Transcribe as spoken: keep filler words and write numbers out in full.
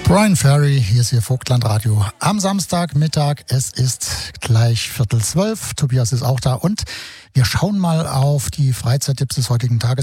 Brian Ferry, hier ist Ihr Vogtlandradio am Samstagmittag. Es ist gleich Viertel zwölf. Tobias ist auch da und wir schauen mal auf die Freizeittipps des heutigen Tages.